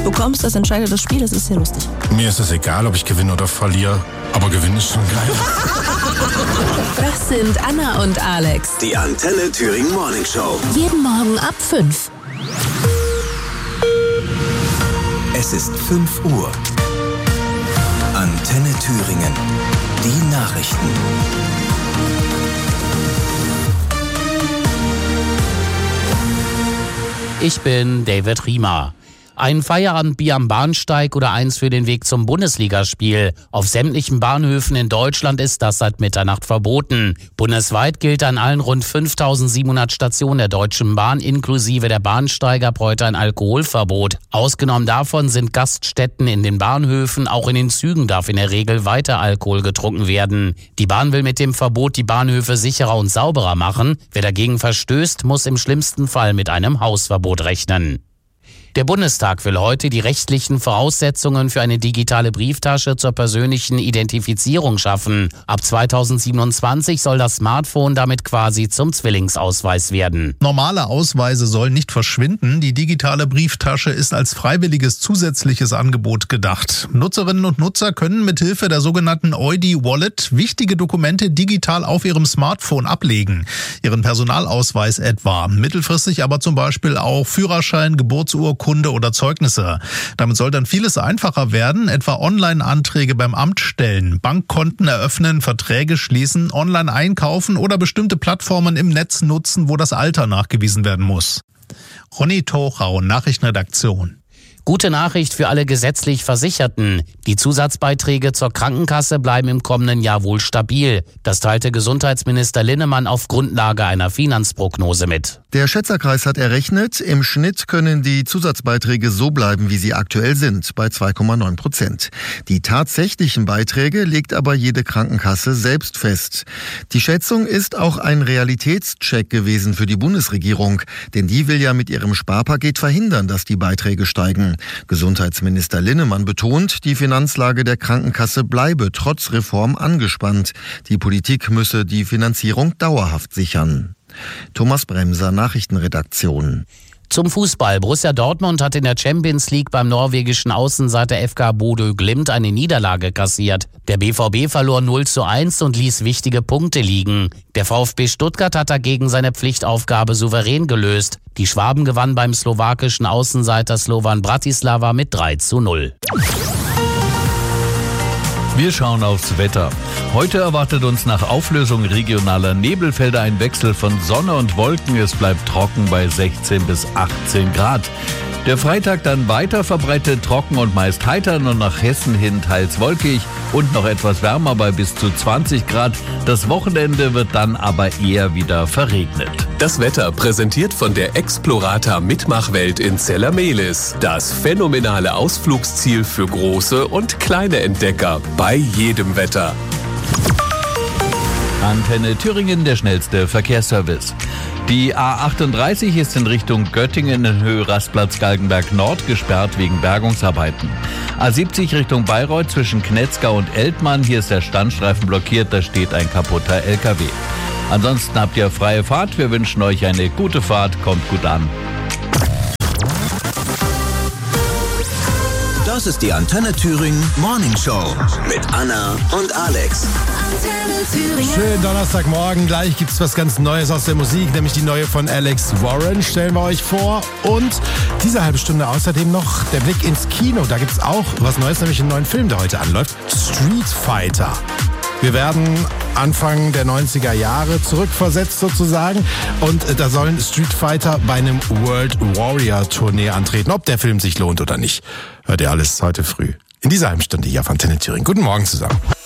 bekommst, das entscheidet das Spiel, das ist sehr lustig. Mir ist es egal, ob ich gewinne oder verliere, aber gewinnen ist schon geil. Das sind Anna und Alex. Die Antenne Thüringen Morning Show. Jeden Morgen ab 5. Es ist 5 Uhr. Antenne Thüringen. Die Nachrichten. Ich bin David Riemer. Ein Feierabendbier am Bahnsteig oder eins für den Weg zum Bundesligaspiel. Auf sämtlichen Bahnhöfen in Deutschland ist das seit Mitternacht verboten. Bundesweit gilt an allen rund 5.700 Stationen der Deutschen Bahn inklusive der Bahnsteige ab heute ein Alkoholverbot. Ausgenommen davon sind Gaststätten in den Bahnhöfen. Auch in den Zügen darf in der Regel weiter Alkohol getrunken werden. Die Bahn will mit dem Verbot die Bahnhöfe sicherer und sauberer machen. Wer dagegen verstößt, muss im schlimmsten Fall mit einem Hausverbot rechnen. Der Bundestag will heute die rechtlichen Voraussetzungen für eine digitale Brieftasche zur persönlichen Identifizierung schaffen. Ab 2027 soll das Smartphone damit quasi zum Zwillingsausweis werden. Normale Ausweise sollen nicht verschwinden. Die digitale Brieftasche ist als freiwilliges zusätzliches Angebot gedacht. Nutzerinnen und Nutzer können mithilfe der sogenannten Eudi-Wallet wichtige Dokumente digital auf ihrem Smartphone ablegen. Ihren Personalausweis etwa. Mittelfristig aber zum Beispiel auch Führerschein, Geburtsurkunde oder Zeugnisse. Damit soll dann vieles einfacher werden, etwa Online-Anträge beim Amt stellen, Bankkonten eröffnen, Verträge schließen, online einkaufen oder bestimmte Plattformen im Netz nutzen, wo das Alter nachgewiesen werden muss. Ronny Tochau, Nachrichtenredaktion. Gute Nachricht für alle gesetzlich Versicherten. Die Zusatzbeiträge zur Krankenkasse bleiben im kommenden Jahr wohl stabil. Das teilte Gesundheitsminister Linnemann auf Grundlage einer Finanzprognose mit. Der Schätzerkreis hat errechnet, im Schnitt können die Zusatzbeiträge so bleiben, wie sie aktuell sind, bei 2,9%. Die tatsächlichen Beiträge legt aber jede Krankenkasse selbst fest. Die Schätzung ist auch ein Realitätscheck gewesen für die Bundesregierung, denn die will ja mit ihrem Sparpaket verhindern, dass die Beiträge steigen. Gesundheitsminister Linnemann betont, die Finanzlage der Krankenkasse bleibe trotz Reform angespannt. Die Politik müsse die Finanzierung dauerhaft sichern. Thomas Bremser, Nachrichtenredaktion. Zum Fußball. Borussia Dortmund hat in der Champions League beim norwegischen Außenseiter FK Bodø Glimt eine Niederlage kassiert. Der BVB verlor 0:1 und ließ wichtige Punkte liegen. Der VfB Stuttgart hat dagegen seine Pflichtaufgabe souverän gelöst. Die Schwaben gewannen beim slowakischen Außenseiter Slovan Bratislava mit 3:0. Wir schauen aufs Wetter. Heute erwartet uns nach Auflösung regionaler Nebelfelder ein Wechsel von Sonne und Wolken. Es bleibt trocken bei 16 bis 18 Grad. Der Freitag dann weiter verbreitet trocken und meist heiter, nur nach Hessen hin teils wolkig und noch etwas wärmer bei bis zu 20 Grad. Das Wochenende wird dann aber eher wieder verregnet. Das Wetter präsentiert von der Explorata Mitmachwelt in Zellermehlis. Das phänomenale Ausflugsziel für große und kleine Entdecker bei jedem Wetter. Antenne Thüringen, der schnellste Verkehrsservice. Die A38 ist in Richtung Göttingen in Höhe Rastplatz Galgenberg Nord gesperrt wegen Bergungsarbeiten. A70 Richtung Bayreuth zwischen Knetzgau und Eltmann. Hier ist der Standstreifen blockiert, da steht ein kaputter LKW. Ansonsten habt ihr freie Fahrt. Wir wünschen euch eine gute Fahrt. Kommt gut an. Das ist die Antenne Thüringen Morning Show mit Anna und Alex. Schönen Donnerstagmorgen. Gleich gibt's was ganz Neues aus der Musik, nämlich die neue von Alex Warren. Stellen wir euch vor. Und diese halbe Stunde außerdem noch der Blick ins Kino. Da gibt's auch was Neues, nämlich einen neuen Film, der heute anläuft. Street Fighter. Wir werden Anfang der 90er Jahre zurückversetzt sozusagen. Und da sollen Street Fighter bei einem World Warrior Tournee antreten. Ob der Film sich lohnt oder nicht, hört ihr alles heute früh. In dieser halben Stunde hier auf Antenne Thüringen. Guten Morgen zusammen.